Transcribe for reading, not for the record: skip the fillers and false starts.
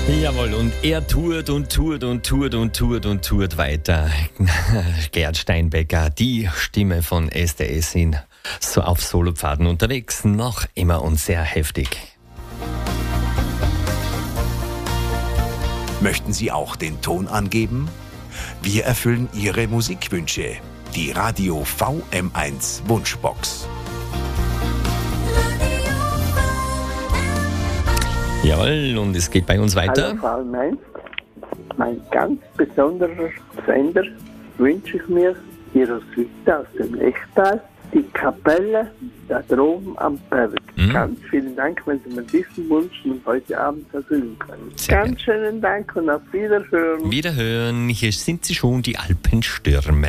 Jawohl, und er tourt weiter. Gerd Steinbecker, die Stimme von SDS auf Solopfaden unterwegs, noch immer und sehr heftig. Möchten Sie auch den Ton angeben? Wir erfüllen Ihre Musikwünsche. Die Radio VM1 Wunschbox. Jawohl, und es geht bei uns weiter. Hallo VM1, mein ganz besonderer Sender wünsche ich mir die Roswitha aus dem Lechtal, die Kapelle da droben am Berg. Ganz vielen Dank, wenn Sie mir diesen Wunsch heute Abend erfüllen können. Sehr Ganz schönen Dank und auf Wiederhören. Wiederhören, hier sind sie schon, die Alpenstürme.